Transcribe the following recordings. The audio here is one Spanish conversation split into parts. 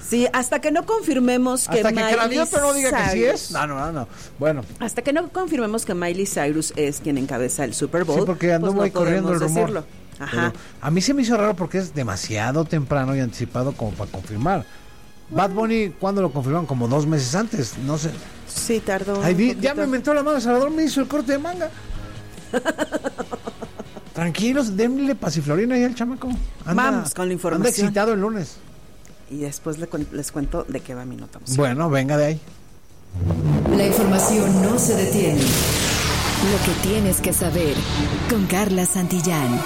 Sí, hasta que no confirmemos que Miley Cyrus... Hasta que el otro no diga que sí es. No. Bueno. Hasta que no confirmemos que Miley Cyrus es quien encabeza el Super Bowl. Sí, porque anduvo ahí corriendo el rumor. Decirlo. Ajá. Pero a mí se me hizo raro porque es demasiado temprano y anticipado como para confirmar. Bad Bunny, ¿cuándo lo confirmaron? Como 2 meses antes, no sé. Sí, tardó. Ya me inventó la mano, Salvador me hizo el corte de manga. Tranquilos, denle pasiflorina ahí al chamaco. Vamos con la información. Anda excitado el lunes. Y después les cuento de qué va mi nota musical. Bueno, venga de ahí. La información no se detiene. Lo que tienes que saber con Carla Santillán.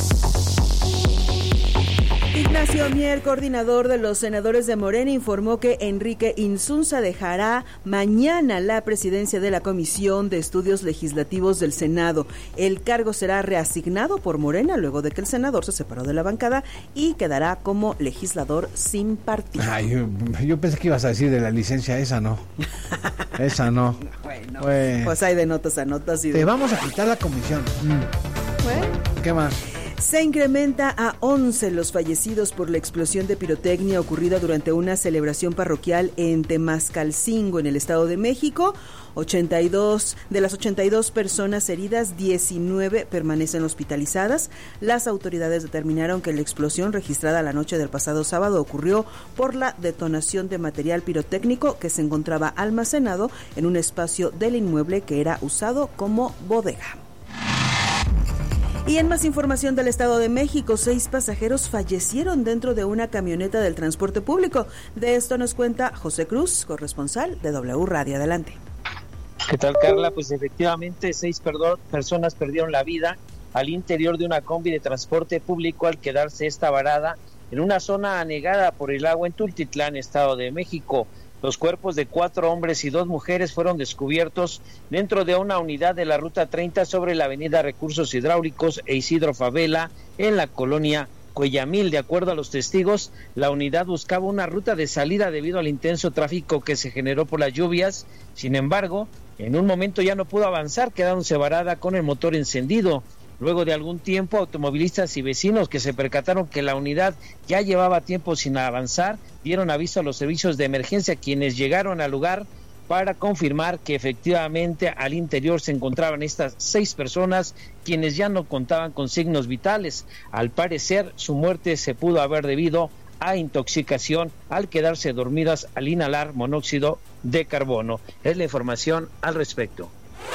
Ignacio Mier, coordinador de los senadores de Morena, informó que Enrique Insunza dejará mañana la presidencia de la Comisión de Estudios Legislativos del Senado. El cargo será reasignado por Morena luego de que el senador se separó de la bancada y quedará como legislador sin partido. Ay, yo pensé que ibas a decir de la licencia, esa no. Esa no. Bueno, pues hay de notas a notas. Te vamos a quitar la comisión. Bueno. ¿Qué más? Se incrementa a 11 los fallecidos por la explosión de pirotecnia ocurrida durante una celebración parroquial en Temascalcingo, en el Estado de México. 82 de las 82 personas heridas, 19 permanecen hospitalizadas. Las autoridades determinaron que la explosión registrada la noche del pasado sábado ocurrió por la detonación de material pirotécnico que se encontraba almacenado en un espacio del inmueble que era usado como bodega. Y en más información del Estado de México, 6 pasajeros fallecieron dentro de una camioneta del transporte público. De esto nos cuenta José Cruz, corresponsal de W Radio. Adelante. ¿Qué tal, Carla? Pues efectivamente 6 personas perdieron la vida al interior de una combi de transporte público al quedarse esta varada en una zona anegada por el agua en Tultitlán, Estado de México. Los cuerpos de 4 hombres y 2 mujeres fueron descubiertos dentro de una unidad de la Ruta 30 sobre la avenida Recursos Hidráulicos e Isidro Favela en la colonia Cuellamil. De acuerdo a los testigos, la unidad buscaba una ruta de salida debido al intenso tráfico que se generó por las lluvias. Sin embargo, en un momento ya no pudo avanzar, quedándose varada con el motor encendido. Luego de algún tiempo, automovilistas y vecinos que se percataron que la unidad ya llevaba tiempo sin avanzar, dieron aviso a los servicios de emergencia, quienes llegaron al lugar para confirmar que efectivamente al interior se encontraban estas 6 personas, quienes ya no contaban con signos vitales. Al parecer, su muerte se pudo haber debido a intoxicación al quedarse dormidas al inhalar monóxido de carbono. Es la información al respecto.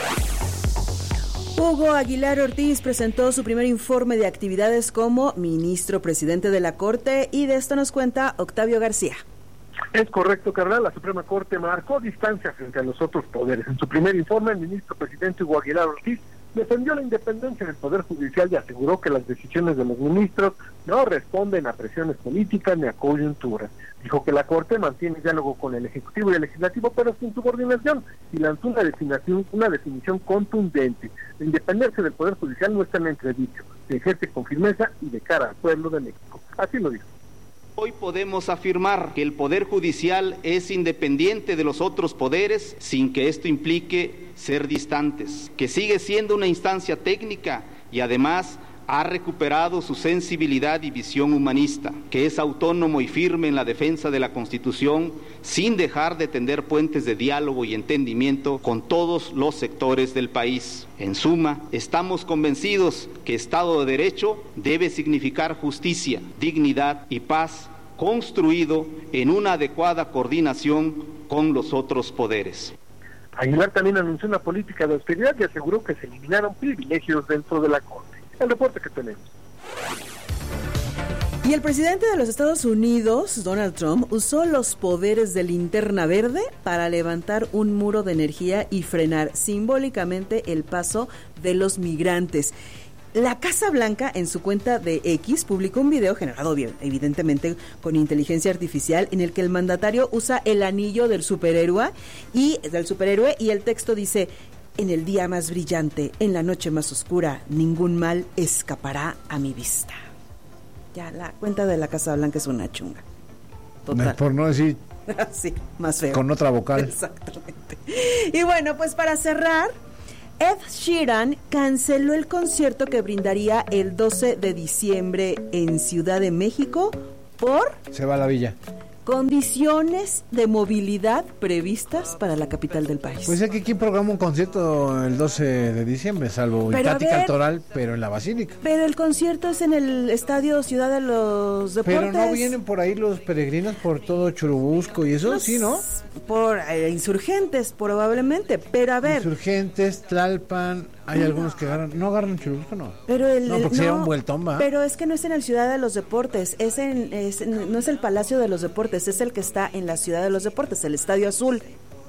Hugo Aguilar Ortiz presentó su primer informe de actividades como ministro presidente de la Corte, y de esto nos cuenta Octavio García. Es correcto, Carla. La Suprema Corte marcó distancia frente a los otros poderes. En su primer informe, el ministro presidente Hugo Aguilar Ortiz defendió la independencia del Poder Judicial y aseguró que las decisiones de los ministros no responden a presiones políticas ni a coyunturas. Dijo que la Corte mantiene diálogo con el Ejecutivo y el Legislativo, pero sin subordinación, y lanzó una definición contundente. La independencia del Poder Judicial no está en entredicho, se ejerce con firmeza y de cara al pueblo de México. Así lo dijo. Hoy podemos afirmar que el Poder Judicial es independiente de los otros poderes sin que esto implique ser distantes, que sigue siendo una instancia técnica y además ha recuperado su sensibilidad y visión humanista, que es autónomo y firme en la defensa de la Constitución sin dejar de tender puentes de diálogo y entendimiento con todos los sectores del país. En suma, estamos convencidos que Estado de Derecho debe significar justicia, dignidad y paz, construido en una adecuada coordinación con los otros poderes. Aguilar también anunció una política de austeridad y aseguró que se eliminaron privilegios dentro de la Corte. El reporte que tenemos. Y el presidente de los Estados Unidos, Donald Trump, usó los poderes de linterna verde para levantar un muro de energía y frenar simbólicamente el paso de los migrantes. La Casa Blanca, en su cuenta de X, publicó un video generado evidentemente con inteligencia artificial, en el que el mandatario usa el anillo del superhéroe y el texto dice: en el día más brillante, en la noche más oscura, ningún mal escapará a mi vista. Ya, la cuenta de la Casa Blanca es una chunga. Total. Por no decir... sí, más feo. Con otra vocal. Exactamente. Y bueno, pues para cerrar, Ed Sheeran canceló el concierto que brindaría el 12 de diciembre en Ciudad de México por... Se va a la villa. condiciones de movilidad previstas para la capital del país. Pues es que aquí programa un concierto el 12 de diciembre, salvo Itati Cantoral, pero en la Basílica. Pero el concierto es en el Estadio Ciudad de los Deportes. Pero no vienen por ahí los peregrinos por todo Churubusco y eso, sí, ¿no? Por Insurgentes, probablemente, pero a ver. Insurgentes, Tlalpan, hay algunos que no agarran Churubusco, no. Pero porque sería un vueltón, ¿va? Pero es que no es en el Ciudad de los Deportes, no es el Palacio de los Deportes, es el que está en la Ciudad de los Deportes, el Estadio Azul.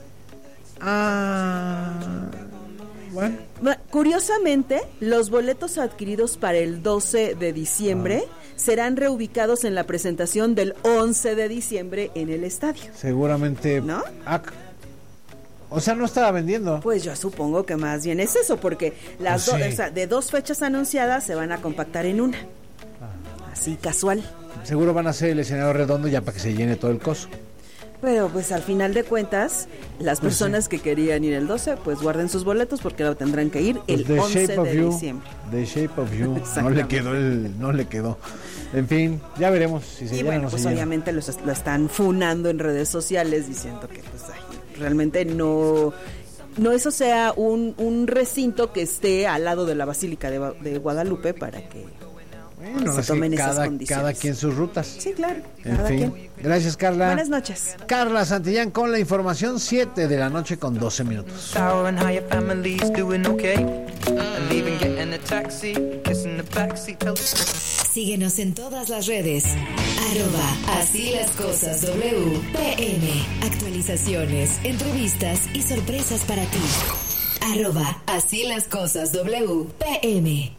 Bueno. Curiosamente, los boletos adquiridos para el 12 de diciembre serán reubicados en la presentación del 11 de diciembre en el estadio. Seguramente. ¿No? O sea, no estaba vendiendo. Pues yo supongo que más bien es eso, porque las o sea, de 2 fechas anunciadas se van a compactar en una. Así, casual. Seguro van a hacer el escenario redondo ya para que se llene todo el coso. Pero pues al final de cuentas, las personas que querían ir el 12, pues guarden sus boletos porque lo tendrán que ir el 11 de diciembre. The Shape of You. No le quedó. En fin, ya veremos si se llena o no se llena. Y bueno, pues obviamente lo están funando en redes sociales diciendo que pues realmente no eso sea un recinto que esté al lado de la Basílica de Guadalupe para que se tomen esas condiciones. Cada quien sus rutas. Sí, claro. En fin. Quien. Gracias, Carla. Buenas noches. Carla Santillán con la información, 7 de la noche con 12 minutos. Síguenos en todas las redes. @Así las cosas WPM. Actualizaciones, entrevistas y sorpresas para ti. @Así las cosas WPM.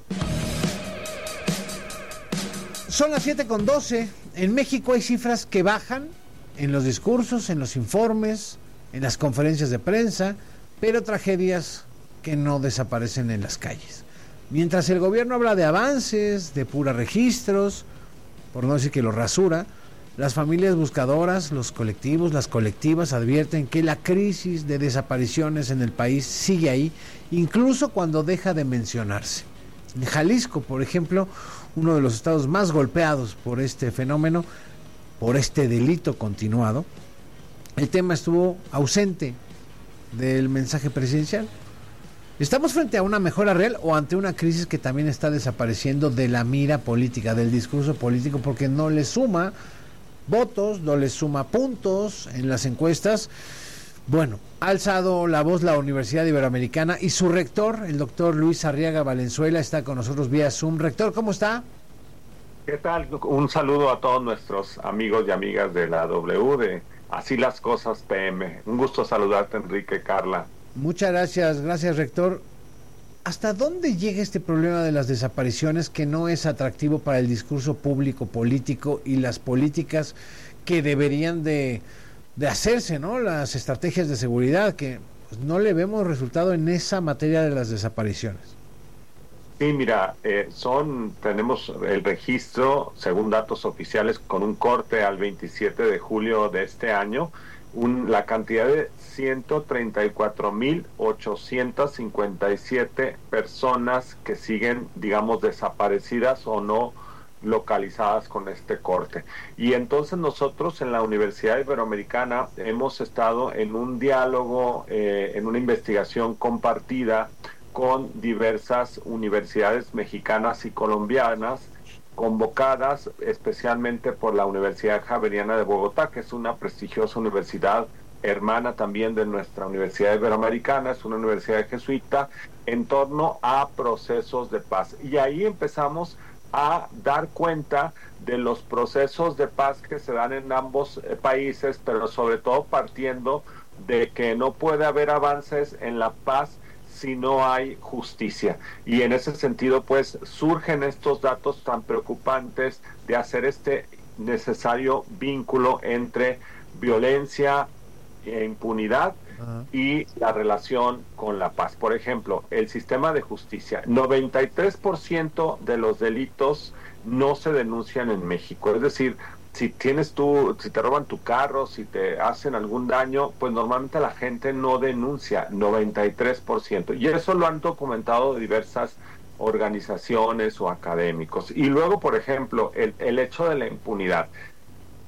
Son las 7:12. En México hay cifras que bajan en los discursos, en los informes, en las conferencias de prensa, pero tragedias que no desaparecen en las calles. Mientras el gobierno habla de avances, de pura registros, por no decir que lo rasura, las familias buscadoras, los colectivos, las colectivas advierten que la crisis de desapariciones en el país sigue ahí, incluso cuando deja de mencionarse. En Jalisco, por ejemplo, uno de los estados más golpeados por este fenómeno, por este delito continuado, el tema estuvo ausente del mensaje presidencial. ¿Estamos frente a una mejora real o ante una crisis que también está desapareciendo de la mira política, del discurso político, porque no le suma votos, no le suma puntos en las encuestas? Bueno, ha alzado la voz la Universidad Iberoamericana y su rector, el doctor Luis Arriaga Valenzuela, está con nosotros vía Zoom. Rector, ¿cómo está? ¿Qué tal? Un saludo a todos nuestros amigos y amigas de la W, de Así las Cosas PM. Un gusto saludarte, Enrique, Carla. Muchas gracias, rector. ¿Hasta dónde llega este problema de las desapariciones que no es atractivo para el discurso público político y las políticas que deberían de hacerse, ¿no? Las estrategias de seguridad, que pues, no le vemos resultado en esa materia de las desapariciones. Sí, mira, tenemos el registro, según datos oficiales, con un corte al 27 de julio de este año, la cantidad de 134,857 personas que siguen, digamos, desaparecidas o no localizadas con este corte. Y entonces nosotros en la Universidad Iberoamericana hemos estado en un diálogo, en una investigación compartida con diversas universidades mexicanas y colombianas, convocadas especialmente por la Universidad Javeriana de Bogotá, que es una prestigiosa universidad hermana también de nuestra Universidad Iberoamericana, es una universidad jesuita, en torno a procesos de paz. Y ahí empezamos a dar cuenta de los procesos de paz que se dan en ambos países, pero sobre todo partiendo de que no puede haber avances en la paz si no hay justicia. Y en ese sentido, pues, surgen estos datos tan preocupantes de hacer este necesario vínculo entre violencia e impunidad y la relación con la paz. Por ejemplo, el sistema de justicia. 93% de los delitos no se denuncian en México. Es decir, si te roban tu carro, si te hacen algún daño, pues normalmente la gente no denuncia, 93%. Y eso lo han documentado diversas organizaciones o académicos. Y luego, por ejemplo, el hecho de la impunidad.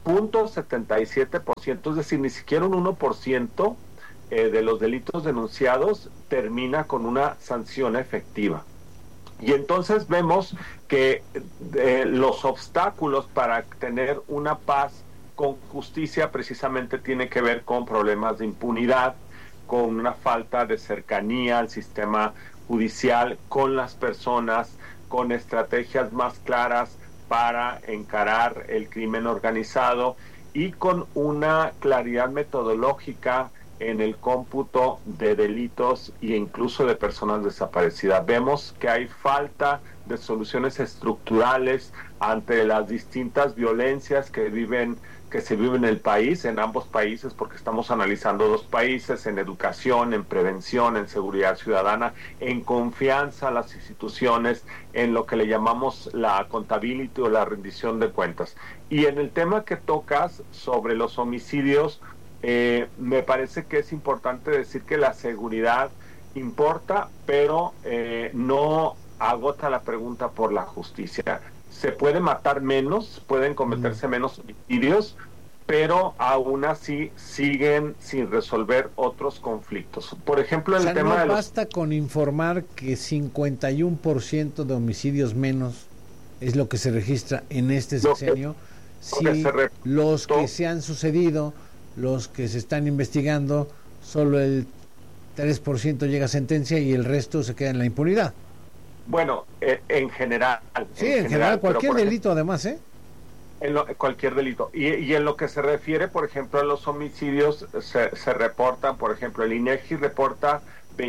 0.77%, es decir, ni siquiera un 1% de los delitos denunciados termina con una sanción efectiva. Y entonces vemos que los obstáculos para tener una paz con justicia precisamente tiene que ver con problemas de impunidad, con una falta de cercanía al sistema judicial, con las personas, con estrategias más claras para encarar el crimen organizado y con una claridad metodológica en el cómputo de delitos e incluso de personas desaparecidas. Vemos que hay falta de soluciones estructurales ante las distintas violencias que se viven en el país, en ambos países, porque estamos analizando dos países, en educación, en prevención, en seguridad ciudadana, en confianza a las instituciones, en lo que le llamamos la accountability o la rendición de cuentas. Y en el tema que tocas sobre los homicidios, me parece que es importante decir que la seguridad importa, pero no agota la pregunta por la justicia. Se puede matar menos, pueden cometerse menos homicidios, pero aún así siguen sin resolver otros conflictos. Por ejemplo, el tema no basta con informar que 51% de homicidios menos es lo que se registra en este sexenio, si los que se han sucedido, los que se están investigando, solo el 3% llega a sentencia y el resto se queda en la impunidad. Bueno, en general. Sí, en general cualquier delito además, cualquier delito. Y en lo que se refiere, por ejemplo, a los homicidios, se reportan, por ejemplo, el INEGI reporta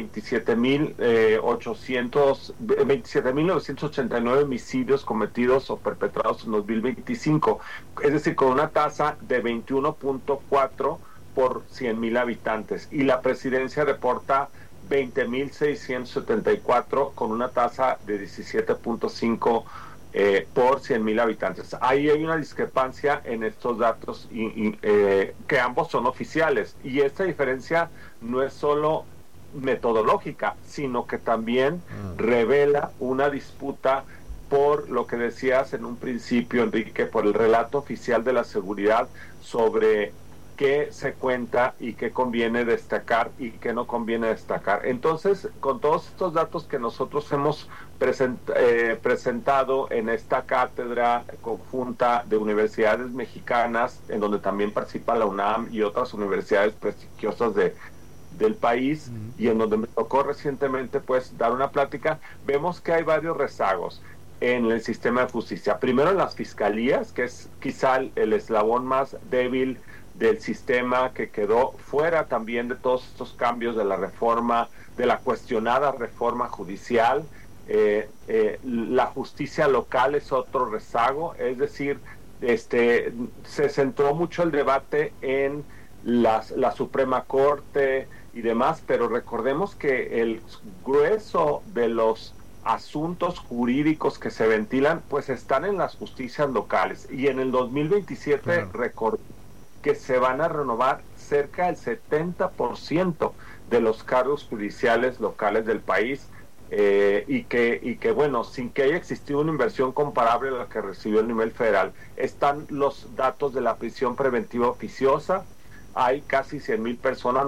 27.989 homicidios cometidos o perpetrados en 2025, es decir, con una tasa de 21.4 por 100,000 habitantes, y la presidencia reporta 20.674 con una tasa de 17.5 por 100,000 habitantes. Ahí hay una discrepancia en estos datos que ambos son oficiales, y esta diferencia no es solo metodológica, sino que también revela una disputa por lo que decías en un principio, Enrique, por el relato oficial de la seguridad sobre qué se cuenta y qué conviene destacar y qué no conviene destacar. Entonces, con todos estos datos que nosotros hemos presentado en esta cátedra conjunta de universidades mexicanas, en donde también participa la UNAM y otras universidades prestigiosas del país, y en donde me tocó recientemente pues dar una plática, vemos que hay varios rezagos en el sistema de justicia. Primero, en las fiscalías, que es quizá el eslabón más débil del sistema, que quedó fuera también de todos estos cambios de la reforma, de la cuestionada reforma judicial. La justicia local es otro rezago, es decir, se centró mucho el debate en la Suprema Corte y demás, pero recordemos que el grueso de los asuntos jurídicos que se ventilan pues están en las justicias locales, y en el 2027 recordemos que se van a renovar cerca del 70% de los cargos judiciales locales del país, y que bueno, sin que haya existido una inversión comparable a la que recibió el nivel federal. Están los datos de la prisión preventiva oficiosa. Hay casi 100,000 personas,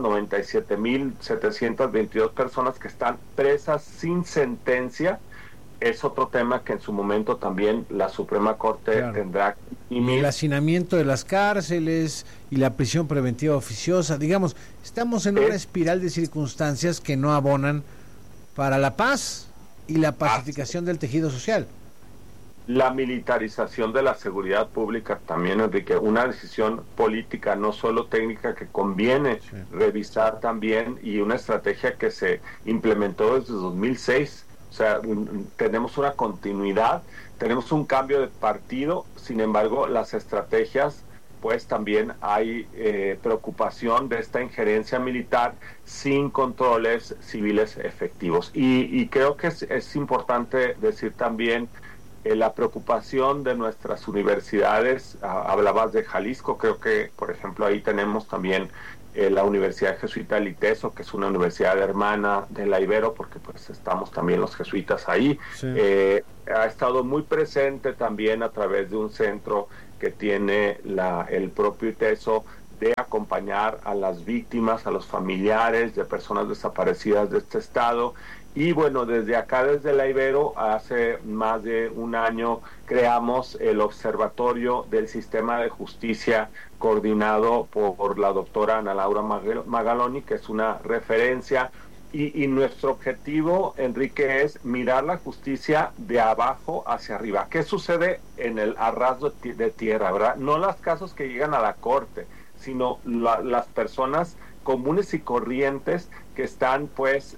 97,722 personas que están presas sin sentencia. Es otro tema que en su momento también la Suprema Corte tendrá. Y el hacinamiento de las cárceles y la prisión preventiva oficiosa. Digamos, estamos en una espiral de circunstancias que no abonan para la paz y la pacificación del tejido social. La militarización de la seguridad pública también, Enrique, una decisión política, no solo técnica, que conviene revisar también, y una estrategia que se implementó desde 2006. O sea, tenemos una continuidad, tenemos un cambio de partido, sin embargo, las estrategias, pues también hay preocupación de esta injerencia militar sin controles civiles efectivos. Y creo que es importante decir también la preocupación de nuestras universidades. Hablabas de Jalisco, creo que, por ejemplo, ahí tenemos también la Universidad Jesuita del ITESO, que es una universidad hermana de la Ibero, porque pues estamos también los jesuitas ahí. Sí. Ha estado muy presente también a través de un centro que tiene el propio ITESO, de acompañar a las víctimas, a los familiares de personas desaparecidas de este estado. Y bueno, desde acá, desde la Ibero, hace más de un año creamos el Observatorio del Sistema de Justicia, coordinado por la doctora Ana Laura Magaloni, que es una referencia. Y nuestro objetivo, Enrique, es mirar la justicia de abajo hacia arriba. ¿Qué sucede en el arrasgo de tierra, verdad? No los casos que llegan a la corte, sino las personas comunes y corrientes que están pues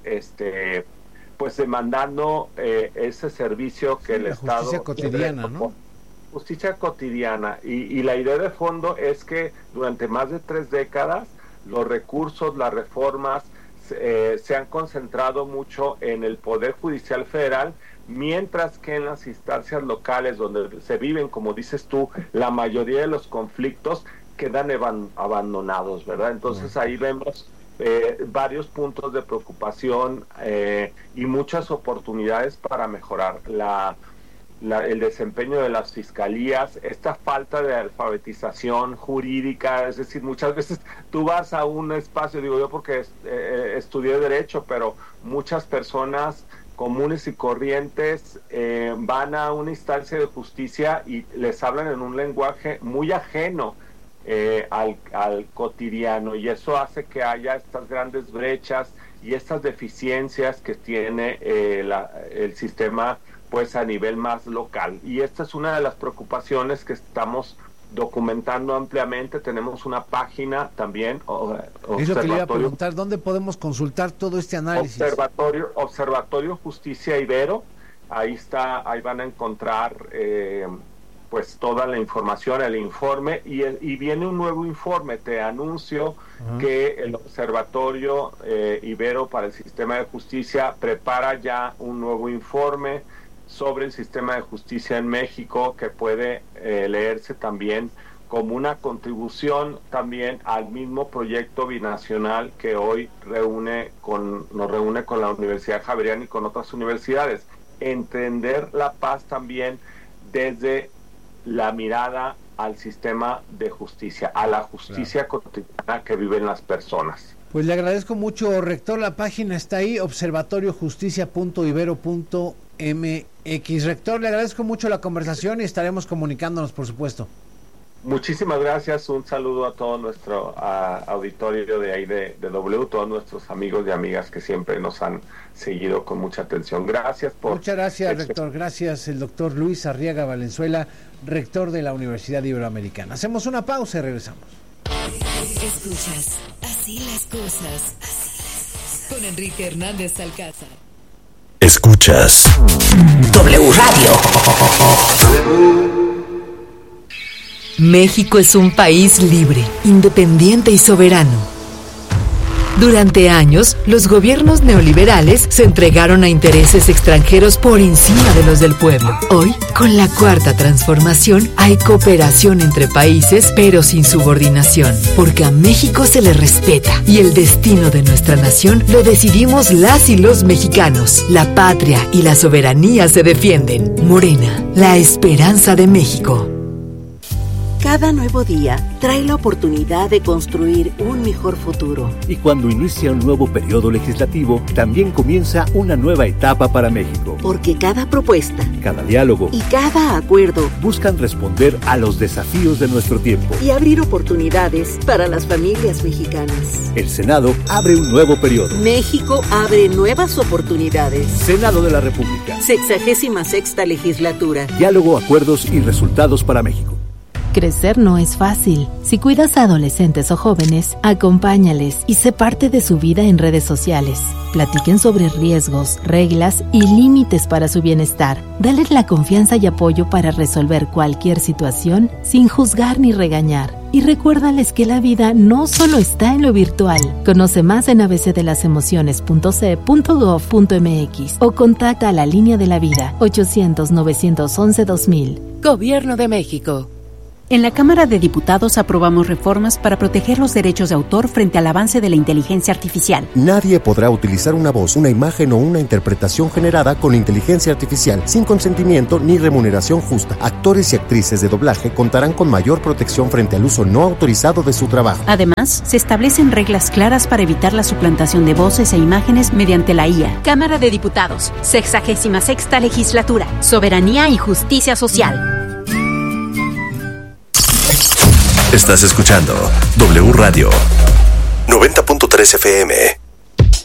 demandando ese servicio que el Estado... Justicia cotidiana, ¿no? Justicia cotidiana. Y la idea de fondo es que durante más de 3 décadas los recursos, las reformas se han concentrado mucho en el Poder Judicial Federal, mientras que en las instancias locales donde se viven, como dices tú, la mayoría de los conflictos quedan abandonados, ¿verdad? Entonces ahí vemos varios puntos de preocupación y muchas oportunidades para mejorar el desempeño de las fiscalías, esta falta de alfabetización jurídica. Es decir, muchas veces tú vas a un espacio, digo yo porque estudié Derecho, pero muchas personas comunes y corrientes van a una instancia de justicia y les hablan en un lenguaje muy ajeno al cotidiano, y eso hace que haya estas grandes brechas y estas deficiencias que tiene el sistema pues a nivel más local. Y esta es una de las preocupaciones que estamos documentando ampliamente. Tenemos una página también, es lo que le iba a preguntar, ¿dónde podemos consultar todo este análisis? Observatorio Justicia Ibero. Ahí van a encontrar pues toda la información, el informe, y viene un nuevo informe. Te anuncio que el Observatorio Ibero para el Sistema de Justicia prepara ya un nuevo informe sobre el sistema de justicia en México, que puede leerse también como una contribución también al mismo proyecto binacional que hoy nos reúne con la Universidad Javeriana y con otras universidades. Entender la paz también desde la mirada al sistema de justicia, a la justicia cotidiana que viven las personas. Pues le agradezco mucho, rector. La página está ahí, observatoriojusticia.ibero.mx. Rector, le agradezco mucho la conversación y estaremos comunicándonos, por supuesto. Muchísimas gracias. Un saludo a todo nuestro auditorio de ahí de W, todos nuestros amigos y amigas que siempre nos han seguido con mucha atención. Gracias por... Muchas gracias, rector. Gracias, el doctor Luis Arriaga Valenzuela, rector de la Universidad Iberoamericana. Hacemos una pausa y regresamos. Escuchas Así las cosas con Enrique Hernández Alcázar. Escuchas W Radio. México es un país libre, independiente y soberano. Durante años, los gobiernos neoliberales se entregaron a intereses extranjeros por encima de los del pueblo. Hoy, con la Cuarta Transformación, hay cooperación entre países, pero sin subordinación, porque a México se le respeta y el destino de nuestra nación lo decidimos las y los mexicanos. La patria y la soberanía se defienden. Morena, la esperanza de México. Cada nuevo día trae la oportunidad de construir un mejor futuro. Y cuando inicia un nuevo periodo legislativo, también comienza una nueva etapa para México. Porque cada propuesta, cada diálogo y cada acuerdo buscan responder a los desafíos de nuestro tiempo y abrir oportunidades para las familias mexicanas. El Senado abre un nuevo periodo. México abre nuevas oportunidades. Senado de la República. 66ª legislatura. Diálogo, acuerdos y resultados para México. Crecer no es fácil. Si cuidas a adolescentes o jóvenes, acompáñales y sé parte de su vida en redes sociales. Platiquen sobre riesgos, reglas y límites para su bienestar. Dales la confianza y apoyo para resolver cualquier situación sin juzgar ni regañar. Y recuérdales que la vida no solo está en lo virtual. Conoce más en abcdelasemociones.ce.gov.mx o contacta a la Línea de la Vida 800-911-2000. Gobierno de México. En la Cámara de Diputados aprobamos reformas para proteger los derechos de autor frente al avance de la inteligencia artificial. Nadie podrá utilizar una voz, una imagen o una interpretación generada con inteligencia artificial sin consentimiento ni remuneración justa. Actores y actrices de doblaje contarán con mayor protección frente al uso no autorizado de su trabajo. Además, se establecen reglas claras para evitar la suplantación de voces e imágenes mediante la IA. Cámara de Diputados, 66ª Legislatura, Soberanía y Justicia Social. Estás escuchando W Radio 90.3 FM.